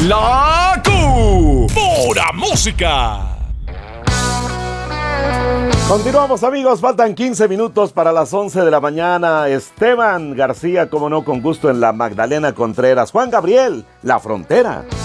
La Pura Música. Continuamos, amigos, faltan 15 minutos para las 11 de la mañana. Esteban García, como no, con gusto en la Magdalena Contreras. Juan Gabriel, La Frontera.